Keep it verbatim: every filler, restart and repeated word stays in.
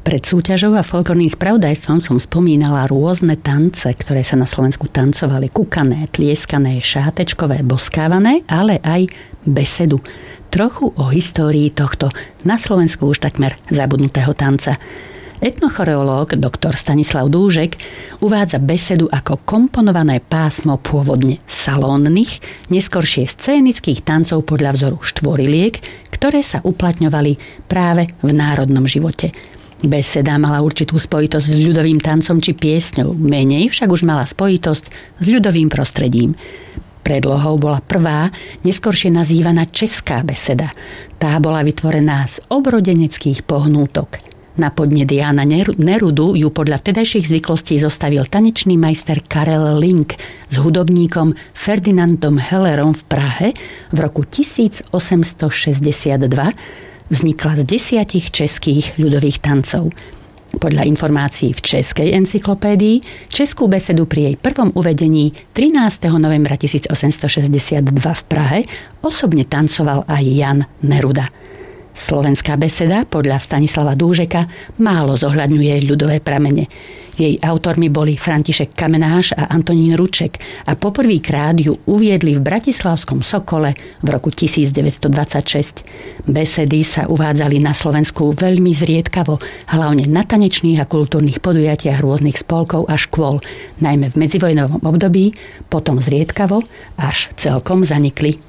Pred súťažou a folklórnym spravodajstvom som spomínala rôzne tance, ktoré sa na Slovensku tancovali. Kukané, tlieskané, šátečkové, boskávané, ale aj besedu. Trochu o histórii tohto na Slovensku už takmer zabudnutého tanca. Etnochoreológ doktor Stanislav Dúžek uvádza besedu ako komponované pásmo pôvodne salónnych, neskoršie scénických tancov podľa vzoru štvoriliek, ktoré sa uplatňovali práve v národnom živote. Beseda mala určitú spojitosť s ľudovým tancom či piesňou, menej však už mala spojitosť s ľudovým prostredím. Predlohou bola prvá, neskoršie nazývaná česká beseda. Tá bola vytvorená z obrodeneckých pohnútok. Na podnet Jána Nerudu ju podľa vtedajších zvyklostí zostavil tanečný majster Karel Link s hudobníkom Ferdinandom Hellerom v Prahe v roku tisícosemstošesťdesiatdva. Vznikla z desiatich českých ľudových tancov. Podľa informácií v Českej encyklopédii českú besedu pri jej prvom uvedení trinásteho novembra tisícosemstošesťdesiatdva v Prahe osobne tancoval aj Jan Neruda. Slovenská beseda podľa Stanislava Dúžeka málo zohľadňuje ľudové pramene. Jej autormi boli František Kamenáš a Antonín Ruček a poprvýkrát ju uviedli v bratislavskom Sokole v roku tisícdeväťstodvadsaťšesť. Besedy sa uvádzali na Slovensku veľmi zriedkavo, hlavne na tanečných a kultúrnych podujatiach rôznych spolkov a škôl, najmä v medzivojnovom období, potom zriedkavo, až celkom zanikli.